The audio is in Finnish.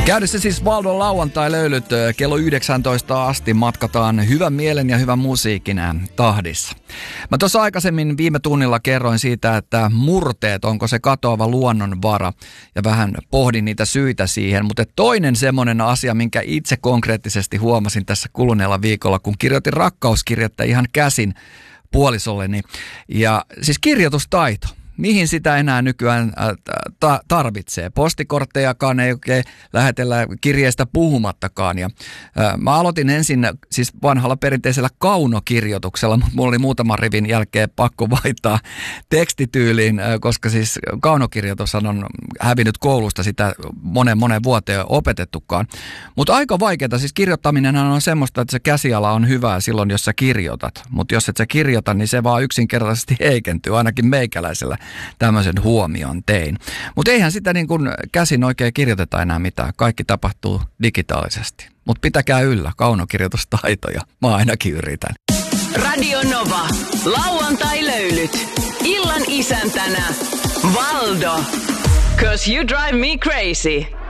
Käydessä siis Valdon lauantai-löylyt kello 19 asti matkataan hyvän mielen ja hyvän musiikin tahdissa. Mä tuossa aikaisemmin viime tunnilla kerroin siitä, että murteet, onko se katoava luonnonvara, ja vähän pohdin niitä syitä siihen. Mutta toinen semmoinen asia, minkä itse konkreettisesti huomasin tässä kuluneella viikolla, kun kirjoitin rakkauskirjettä ihan käsin puolisolleni, ja siis kirjoitustaito. Mihin sitä enää nykyään tarvitsee? Postikorttejakaan ei oikein lähetellä, kirjeestä puhumattakaan. Ja, mä aloitin ensin siis vanhalla perinteisellä kaunokirjoituksella, mutta mulla oli muutaman rivin jälkeen pakko vaihtaa tekstityyliin, koska siis kaunokirjoitus on hävinnyt koulusta, sitä monen vuoteen opetettukaan. Mutta aika vaikeaa, siis kirjoittaminen on semmoista, että se käsiala on hyvää silloin, jos sä kirjoitat. Mutta jos et sä kirjoita, niin se vaan yksinkertaisesti heikentyy, ainakin meikäläisellä. Tämmöisen huomion tein. Mutta eihän sitä niin kuin käsin oikein kirjoiteta enää mitään. Kaikki tapahtuu digitaalisesti. Mutta pitäkää yllä kaunokirjoitustaitoja. Mä ainakin yritän. Radio Nova. Lauantai-löylyt. Illan isäntänä. Valdo. 'Cause you drive me crazy.